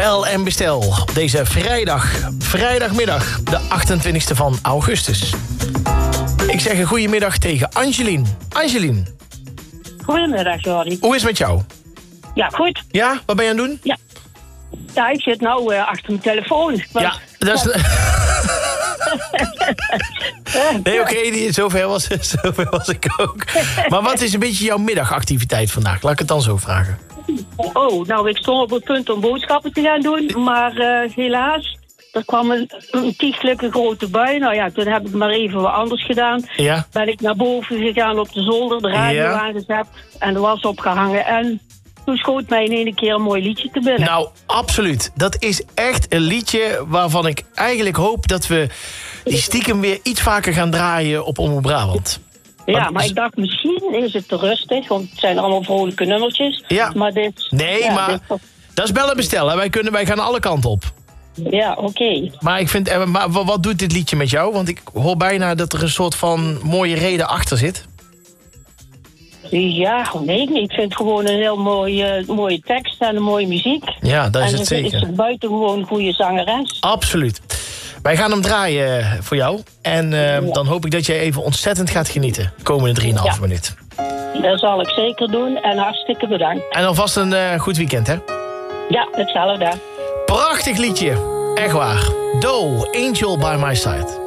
Bel en bestel op deze vrijdagmiddag, de 28e van augustus. Ik zeg een goedemiddag tegen Angelien. Angelien. Goedemiddag, Jordi. Hoe is het met jou? Ja, goed. Ja, wat ben je aan het doen? Ja, ik zit nou achter mijn telefoon. Ja, dat is... Nee, oké, zover was ik ook. Maar wat is een beetje jouw middagactiviteit vandaag? Laat ik het dan zo vragen. Oh, nou, ik stond op het punt om boodschappen te gaan doen. Maar helaas, er kwam een tiegelijke grote bui. Nou ja, toen heb ik maar even wat anders gedaan. Ja. Ben ik naar boven gegaan op de zolder, de radio aangezet en de was opgehangen. En toen schoot mij in één keer een mooi liedje te binnen. Nou, absoluut. Dat is echt een liedje waarvan ik eigenlijk hoop dat we die stiekem weer iets vaker gaan draaien op Omroep Brabant. Ja, maar ik dacht, misschien is het te rustig, want het zijn allemaal vrolijke nummertjes. Ja. Maar dit... Nee, ja, maar dat is bellen en bestellen. Wij gaan alle kanten op. Ja, oké. Maar ik vind, maar wat doet dit liedje met jou? Want ik hoor bijna dat er een soort van mooie reden achter zit. Ja, nee, ik vind het gewoon een heel mooie tekst en een mooie muziek. Ja, dat is het zeker. En het is buitengewoon een goede zangeres. Absoluut. Wij gaan hem draaien voor jou. En dan hoop ik dat jij even ontzettend gaat genieten. De komende 3,5 minuut. Dat zal ik zeker doen en hartstikke bedankt. En alvast een goed weekend, hè? Ja, hetzelfde. Prachtig liedje. Echt waar. Doe, Angel by My Side.